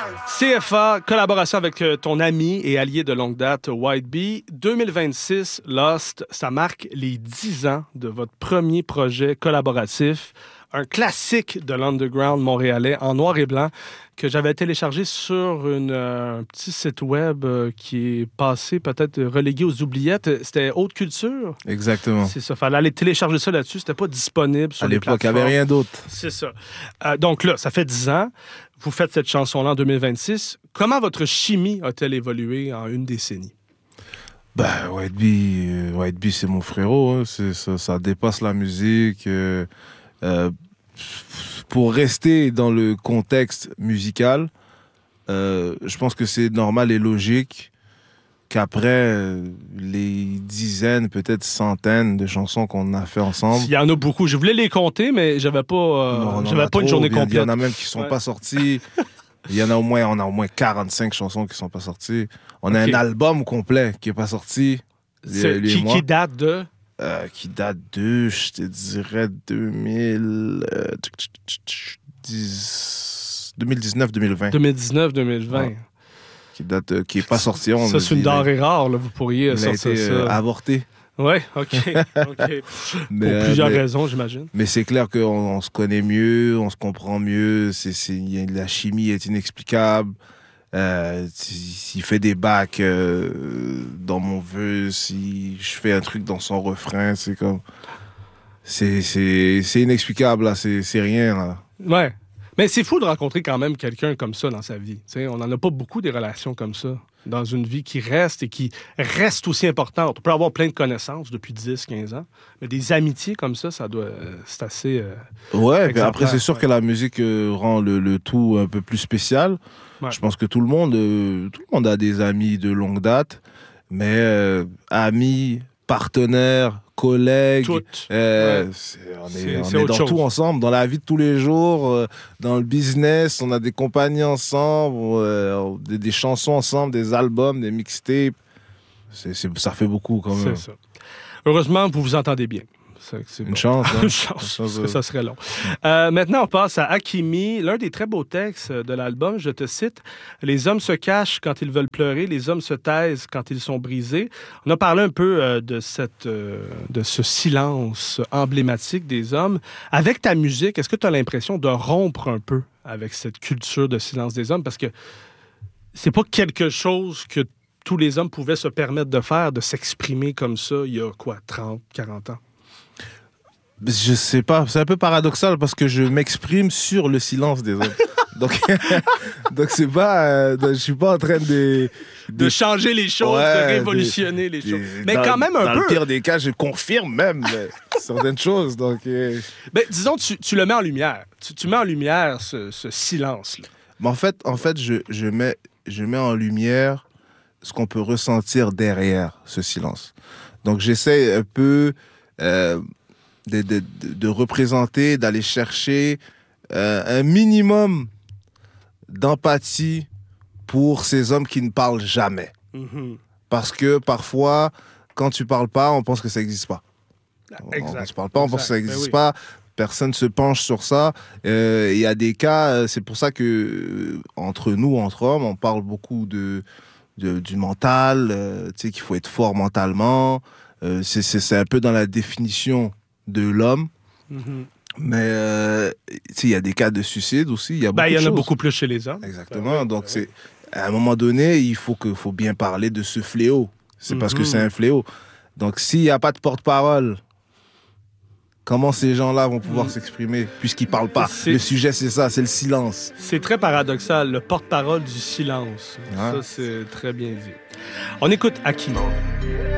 CFA, collaboration avec ton ami et allié de longue date, White Bee. 2026, Lost, ça marque les 10 ans de votre premier projet collaboratif. Un classique de l'underground montréalais en noir et blanc que j'avais téléchargé sur un petit site web qui est passé peut-être relégué aux oubliettes. C'était Haute Culture. Exactement. C'est ça. Fallait aller télécharger ça là-dessus. C'était pas disponible sur les plateformes. À l'époque, il n'y avait rien d'autre. C'est ça. Donc là, ça fait 10 ans. Vous faites cette chanson-là en 2026. Comment votre chimie a-t-elle évolué en une décennie? Ben, White Bee, c'est mon frérot. Hein. Ça dépasse la musique. Pour rester dans le contexte musical, je pense que c'est normal et logique qu'après les dizaines, peut-être centaines de chansons qu'on a fait ensemble... Il y en a beaucoup. Je voulais les compter, mais j'avais pas une journée complète. Il y en a même qui sont pas sortis. On a au moins 45 chansons qui sont pas sorties. On a un album complet qui est pas sorti. Qui date de... Qui date de, je te dirais, 2019-2020. 2019-2020. Qui est pas sorti. Ça, c'est une denrée rare, là. Vous pourriez sortir ça. Il a été avorté. Oui, OK. Pour plusieurs raisons, j'imagine. Mais c'est clair qu'on se connaît mieux, on se comprend mieux. La chimie est inexplicable. S'il fait des bacs dans mon vœu, si je fais un truc dans son refrain, c'est comme... C'est inexplicable, là. C'est rien, là. Ouais. Mais c'est fou de rencontrer quand même quelqu'un comme ça dans sa vie. T'sais, on n'en a pas beaucoup des relations comme ça dans une vie qui reste et qui reste aussi importante. On peut avoir plein de connaissances depuis 10, 15 ans, mais des amitiés comme ça, c'est assez... ouais, puis après, c'est sûr que la musique rend le tout un peu plus spécial. Ouais. Je pense que tout le monde a des amis de longue date, mais amis, partenaires, collègues, on est dans tout ensemble, dans la vie de tous les jours, dans le business, on a des compagnies ensemble, des chansons ensemble, des albums, des mixtapes. Ça fait beaucoup quand même. C'est ça. Heureusement, vous vous entendez bien. C'est une chance. Hein? Une chance, parce que ça serait long. Maintenant, on passe à Hakimi, l'un des très beaux textes de l'album. Je te cite, « Les hommes se cachent quand ils veulent pleurer, les hommes se taisent quand ils sont brisés. » On a parlé un peu de ce silence emblématique des hommes. Avec ta musique, est-ce que tu as l'impression de rompre un peu avec cette culture de silence des hommes? Parce que c'est pas quelque chose que tous les hommes pouvaient se permettre de faire, de s'exprimer comme ça il y a 30, 40 ans? Je sais pas, c'est un peu paradoxal parce que je m'exprime sur le silence des hommes. Donc c'est pas, je suis pas en train de changer les choses, de révolutionner les choses. Mais quand même un peu. Dans le pire des cas, je confirme même certaines choses. Donc, ben, disons, tu le mets en lumière. Tu mets en lumière ce silence-là. Mais en fait, je mets en lumière ce qu'on peut ressentir derrière ce silence. Donc j'essaie un peu de représenter, d'aller chercher un minimum d'empathie pour ces hommes qui ne parlent jamais. Mm-hmm. Parce que parfois, quand tu parles pas, on pense que ça n'existe pas. Exact. Quand tu parles pas, on pense que ça n'existe pas. Personne ne se penche sur ça. Il y a des cas, c'est pour ça que entre nous, entre hommes, on parle beaucoup du mental, qu'il faut être fort mentalement. C'est un peu dans la définition de l'homme. Mm-hmm. Mais il y a des cas de suicide aussi. Il y en a beaucoup plus chez les hommes. Exactement. Donc, à un moment donné, il faut bien parler de ce fléau. C'est parce que c'est un fléau. Donc, s'il n'y a pas de porte-parole, comment ces gens-là vont pouvoir s'exprimer puisqu'ils ne parlent pas? Le sujet, c'est ça, c'est le silence. C'est très paradoxal, le porte-parole du silence. Ouais. Ça, c'est très bien dit. On écoute Hakimi.